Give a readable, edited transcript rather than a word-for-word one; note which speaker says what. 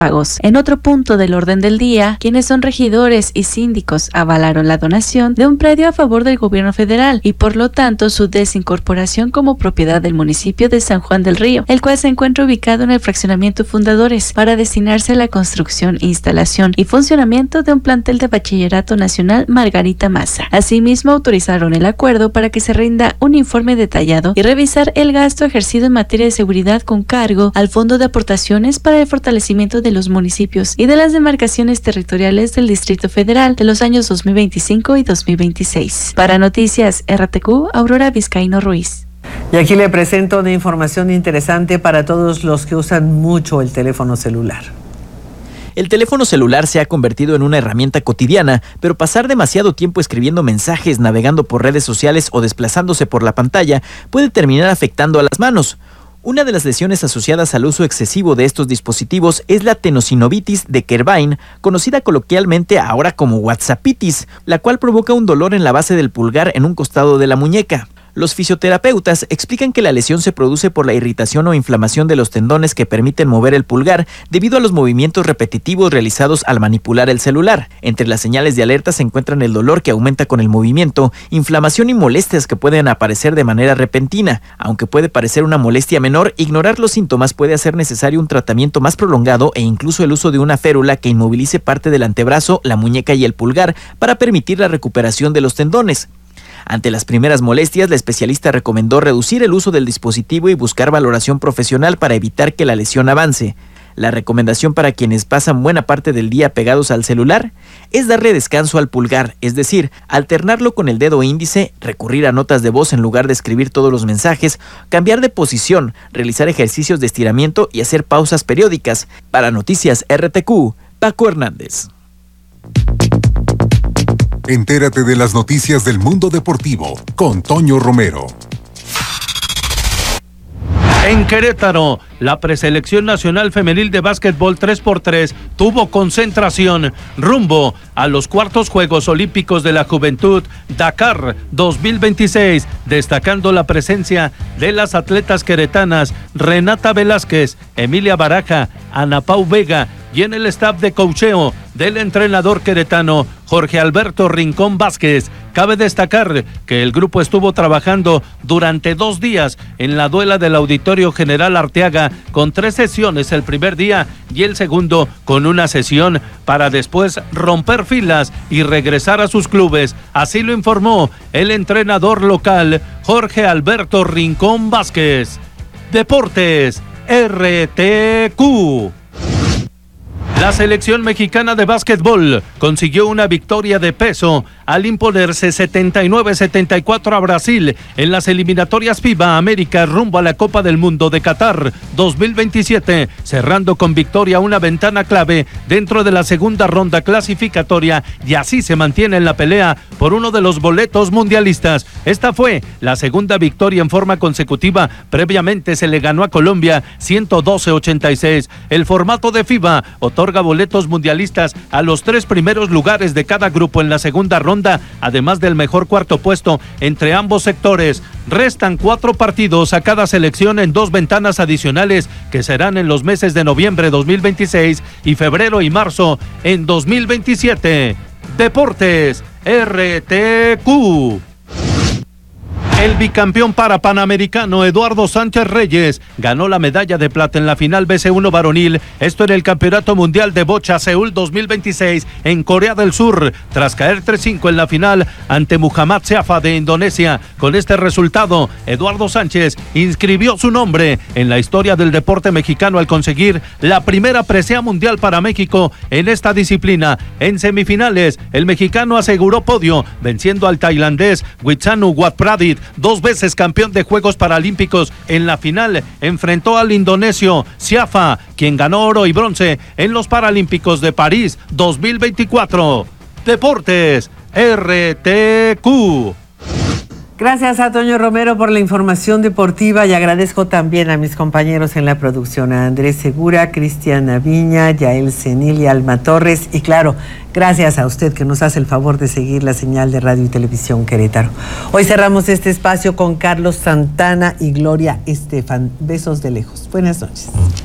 Speaker 1: pagos. En otro punto del orden del día, quienes son regidores y síndicos avalaron la donación de un predio a favor del gobierno federal y por lo tanto su desincorporación como propiedad del municipio de San Juan del Río, el cual se encuentra ubicado en el fraccionamiento Fundadores para destinarse a la construcción, instalación y funcionamiento de un plantel de Bachillerato Nacional Margarita Maza. Asimismo, autorizaron el acuerdo para que se rinda un informe detallado y revisar el gasto ejercido en materia de seguridad con cargo al Fondo de Aportaciones para el Fortalecimiento de los Municipios y de las Demarcaciones Territoriales del Distrito Federal de los años 2025 y 2026. Para Noticias RTQ, Aurora Vizcaíno Ruiz.
Speaker 2: Y aquí le presento una información interesante para todos los que usan mucho el teléfono celular.
Speaker 3: El teléfono celular se ha convertido en una herramienta cotidiana, pero pasar demasiado tiempo escribiendo mensajes, navegando por redes sociales o desplazándose por la pantalla puede terminar afectando a las manos. Una de las lesiones asociadas al uso excesivo de estos dispositivos es la tenosinovitis de Kervain, conocida coloquialmente ahora como WhatsAppitis, la cual provoca un dolor en la base del pulgar en un costado de la muñeca. Los fisioterapeutas explican que la lesión se produce por la irritación o inflamación de los tendones que permiten mover el pulgar debido a los movimientos repetitivos realizados al manipular el celular. Entre las señales de alerta se encuentran el dolor que aumenta con el movimiento, inflamación y molestias que pueden aparecer de manera repentina. Aunque puede parecer una molestia menor, ignorar los síntomas puede hacer necesario un tratamiento más prolongado e incluso el uso de una férula que inmovilice parte del antebrazo, la muñeca y el pulgar para permitir la recuperación de los tendones. Ante las primeras molestias, la especialista recomendó reducir el uso del dispositivo y buscar valoración profesional para evitar que la lesión avance. La recomendación para quienes pasan buena parte del día pegados al celular es darle descanso al pulgar, es decir, alternarlo con el dedo índice, recurrir a notas de voz en lugar de escribir todos los mensajes, cambiar de posición, realizar ejercicios de estiramiento y hacer pausas periódicas. Para Noticias RTQ, Paco Hernández.
Speaker 4: Entérate de las noticias del mundo deportivo con Toño Romero.
Speaker 5: En Querétaro, la preselección nacional femenil de básquetbol 3x3 tuvo concentración rumbo a los cuartos Juegos Olímpicos de la Juventud Dakar 2026, destacando la presencia de las atletas queretanas Renata Velázquez, Emilia Baraja, Ana Pau Vega y en el staff de coacheo del entrenador queretano Jorge Alberto Rincón Vázquez. Cabe destacar que el grupo estuvo trabajando durante 2 días en la duela del Auditorio General Arteaga con 3 sesiones el primer día y el segundo con una sesión para después romper filas y regresar a sus clubes. Así lo informó el entrenador local Jorge Alberto Rincón Vázquez. Deportes RTQ. La selección mexicana de básquetbol consiguió una victoria de peso al imponerse 79-74 a Brasil en las eliminatorias FIBA América rumbo a la Copa del Mundo de Qatar 2027, cerrando con victoria una ventana clave dentro de la segunda ronda clasificatoria y así se mantiene en la pelea por uno de los boletos mundialistas. Esta fue la segunda victoria en forma consecutiva. Previamente se le ganó a Colombia 112-86. El formato de FIBA otorga boletos mundialistas a los 3 primeros lugares de cada grupo en la segunda ronda, además del mejor cuarto puesto entre ambos sectores. Restan 4 partidos a cada selección en 2 ventanas adicionales que serán en los meses de noviembre 2026 y febrero y marzo en 2027. Deportes RTQ. El bicampeón parapanamericano Eduardo Sánchez Reyes ganó la medalla de plata en la final BC1 varonil, esto en el Campeonato Mundial de Bocha Seúl 2026 en Corea del Sur, tras caer 3-5 en la final ante Muhammad Siafa de Indonesia. Con este resultado, Eduardo Sánchez inscribió su nombre en la historia del deporte mexicano al conseguir la primera presea mundial para México en esta disciplina. En semifinales, el mexicano aseguró podio, venciendo al tailandés Witsanu Watpradit, 2 veces campeón de Juegos Paralímpicos. En la final enfrentó al indonesio Siafa, quien ganó oro y bronce en los Paralímpicos de París 2024. Deportes RTQ.
Speaker 2: Gracias a Toño Romero por la información deportiva y agradezco también a mis compañeros en la producción, a Andrés Segura, Cristiana Viña, Yael Senil y Alma Torres, y claro, gracias a usted que nos hace el favor de seguir la señal de Radio y Televisión Querétaro. Hoy cerramos este espacio con Carlos Santana y Gloria Estefan. Besos de lejos. Buenas noches.